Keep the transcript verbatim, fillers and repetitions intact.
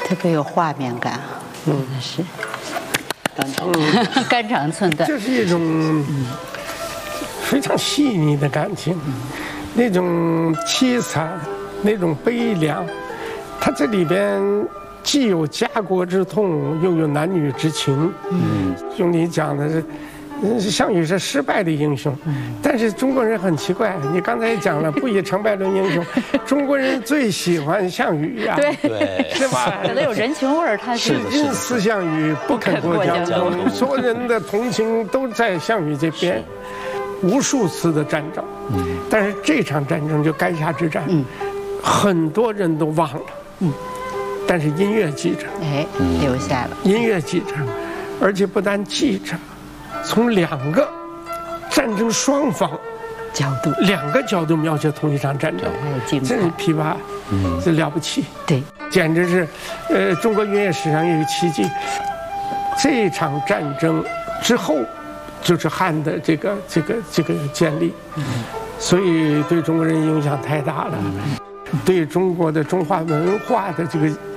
特别有画面感，真的是。嗯，肝肠寸断。 这是一种非常细腻的感情，那种凄惨，那种悲凉，它这里边既有家国之痛，又有男女之情。嗯，兄弟讲的是。项羽是失败的英雄，但是中国人很奇怪，你刚才也讲了，不以成败论英雄，中国人最喜欢项羽呀， 对， 是吧？ 可能有人情味儿，他是宁思项羽，不肯过江东，所有人的同情都在项羽这边，无数次的战争，但是这场战争就垓下之战，很多人都忘了，但是音乐记着， 哎，留下了， 音乐记着，而且不但记着。从两个战争双方角度， 两个角度描写同一场战争，这是琵琶，嗯，这了不起， 对， 简直是，呃，中国音乐史上有一个奇迹。这场战争之后，就是汉的这个这个这个建立，所以对中国人影响太大了，对中国的中华文化的这个